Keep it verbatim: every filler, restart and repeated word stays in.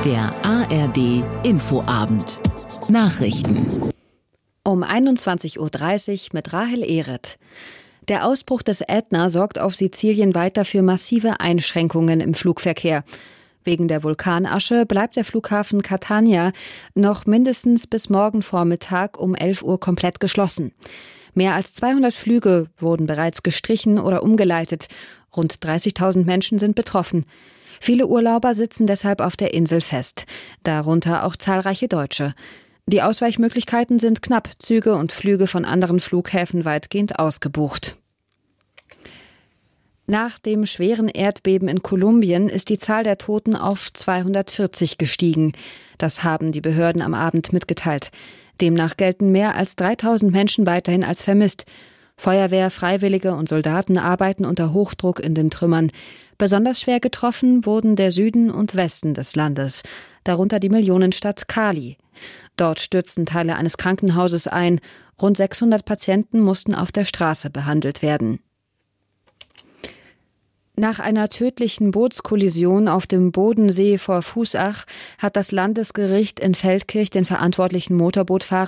Der A R D Infoabend. Nachrichten. Um einundzwanzig Uhr dreißig mit Rahel Ehret. Der Ausbruch des Ätna sorgt auf Sizilien weiter für massive Einschränkungen im Flugverkehr. Wegen der Vulkanasche bleibt der Flughafen Catania noch mindestens bis morgen Vormittag um elf Uhr komplett geschlossen. Mehr als zweihundert Flüge wurden bereits gestrichen oder umgeleitet. Rund dreißigtausend Menschen sind betroffen. Viele Urlauber sitzen deshalb auf der Insel fest, darunter auch zahlreiche Deutsche. Die Ausweichmöglichkeiten sind knapp, Züge und Flüge von anderen Flughäfen weitgehend ausgebucht. Nach dem schweren Erdbeben in Kolumbien ist die Zahl der Toten auf zweihundertvierzig gestiegen. Das haben die Behörden am Abend mitgeteilt. Demnach gelten mehr als dreitausend Menschen weiterhin als vermisst. Feuerwehr, Freiwillige und Soldaten arbeiten unter Hochdruck in den Trümmern. Besonders schwer getroffen wurden der Süden und Westen des Landes, darunter die Millionenstadt Cali. Dort stürzten Teile eines Krankenhauses ein. Rund sechshundert Patienten mussten auf der Straße behandelt werden. Nach einer tödlichen Bootskollision auf dem Bodensee vor Fußach hat das Landesgericht in Feldkirch den verantwortlichen Motorbootfahrer